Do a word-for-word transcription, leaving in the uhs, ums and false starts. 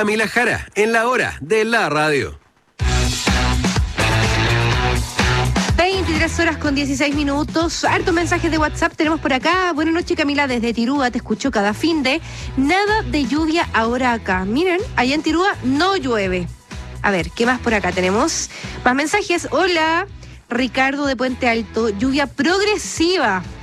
Camila Jara, en la hora de la radio. veintitrés horas con dieciséis minutos. Hartos mensajes de WhatsApp tenemos por acá. Buenas noches, Camila, desde Tirúa. Te escucho cada fin de. Nada de lluvia ahora acá. Miren, allá en Tirúa no llueve. A ver, ¿qué más por acá tenemos? Más mensajes. Hola, Ricardo de Puente Alto. Lluvia progresiva